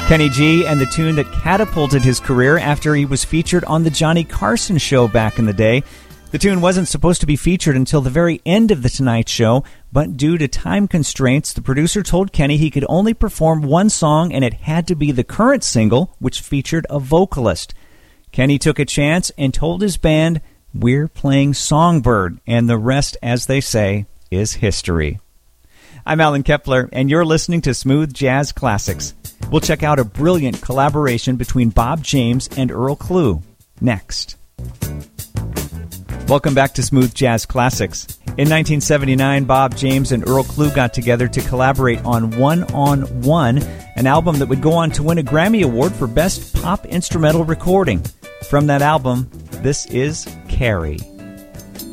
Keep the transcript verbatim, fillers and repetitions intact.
Kenny G and the tune that catapulted his career after he was featured on The Johnny Carson Show back in the day. The tune wasn't supposed to be featured until the very end of The Tonight Show, but due to time constraints, the producer told Kenny he could only perform one song, and it had to be the current single, which featured a vocalist. Kenny took a chance and told his band, "We're playing Songbird," and the rest, as they say, is history. I'm Alan Kepler, and you're listening to Smooth Jazz Classics. We'll check out a brilliant collaboration between Bob James and Earl Klugh next. Welcome back to Smooth Jazz Classics. In nineteen seventy-nine, Bob James and Earl Klugh got together to collaborate on One on One, an album that would go on to win a Grammy Award for Best Pop Instrumental Recording. From that album, this is Carrie.